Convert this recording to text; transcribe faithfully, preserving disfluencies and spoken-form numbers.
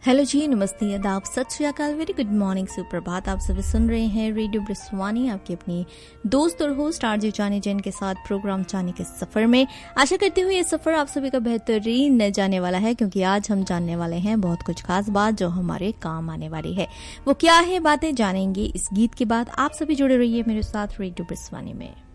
Hello जी, नमस्ते, आदाब, सत श्री अकाल, वेरी गुड मॉर्निंग, सुप्रभात। आप सभी सुन रहे हैं रेडियो ब्रिस्वानी, आपकी अपनी दोस्त और होस्ट आरजे जानी जैन के साथ प्रोग्राम जाने के सफर में। आशा करती हूँ ये सफर आप सभी का बेहतरीन जाने वाला है, क्योंकि आज हम जानने वाले हैं बहुत कुछ खास बात जो हमारे काम आने वाली है। वो क्या है बातें जानेंगे इस गीत के बाद। आप सभी जुड़े रहिए मेरे साथ रेडियो ब्रिस्वानी में।